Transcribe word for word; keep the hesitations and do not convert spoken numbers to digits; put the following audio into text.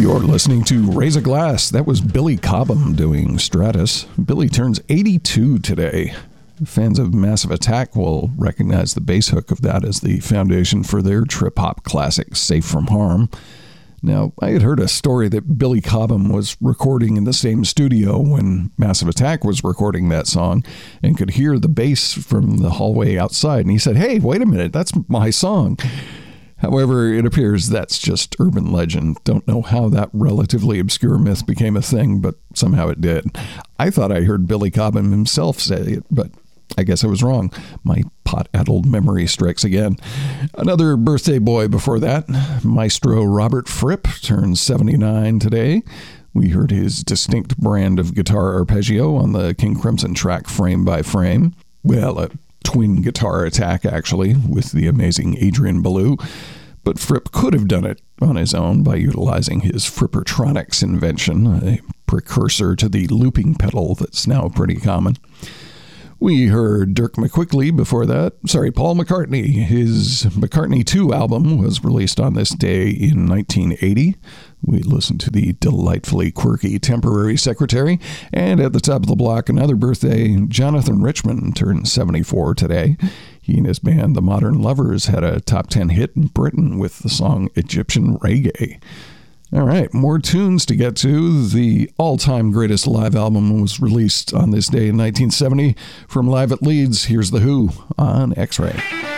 You're listening to Raise a Glass. That was Billy Cobham doing Stratus. Billy turns eighty-two today. Fans of Massive Attack will recognize the bass hook of that as the foundation for their trip-hop classic, Safe from Harm. Now, I had heard a story that Billy Cobham was recording in the same studio when Massive Attack was recording that song and could hear the bass from the hallway outside. And he said, "Hey, wait a minute, that's my song." However, it appears that's just urban legend. Don't know how that relatively obscure myth became a thing, but somehow it did. I thought I heard Billy Cobham himself say it, but I guess I was wrong. My pot-addled memory strikes again. Another birthday boy before that, Maestro Robert Fripp, turns seventy-nine today. We heard his distinct brand of guitar arpeggio on the King Crimson track Frame by Frame. Well, a twin guitar attack, actually, with the amazing Adrian Belew. But Fripp could have done it on his own by utilizing his Frippertronics invention, a precursor to the looping pedal that's now pretty common. We heard Dirk McQuickley before that. Sorry, Paul McCartney. His McCartney two album was released on this day in nineteen eighty. We listened to the delightfully quirky Temporary Secretary. And at the top of the block, another birthday, Jonathan Richman turned seventy-four today. He and his band, The Modern Lovers, had a top ten hit in Britain with the song Egyptian Reggae. All right, more tunes to get to. The all-time greatest live album was released on this day in nineteen seventy. From Live at Leeds, here's The Who on X-Ray.